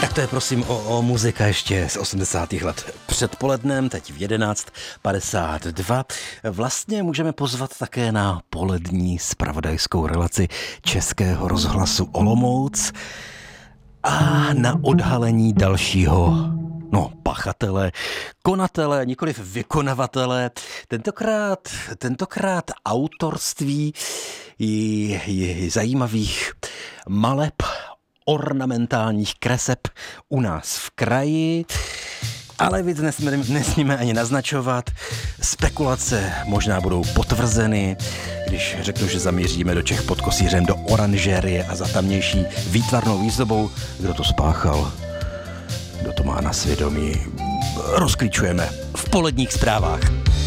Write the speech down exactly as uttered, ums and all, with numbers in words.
Tak to je prosím o, o muzika ještě z osmdesátých let předpolednem, teď v jedenáct padesát dva. Vlastně můžeme pozvat také na polední zpravodajskou relaci Českého rozhlasu Olomouc a na odhalení dalšího No, pachatele, konatele, nikoliv vykonavatele, tentokrát, tentokrát autorství i, i zajímavých maleb, ornamentálních kreseb u nás v kraji, ale víc nesmíme ani naznačovat. Spekulace možná budou potvrzeny, když řeknu, že zamíříme do Čech pod kosířem do oranžérie a za tamnější výtvarnou výzdobou. Kdo to spáchal? Kdo to má na svědomí? Rozklíčujeme v poledních zprávách.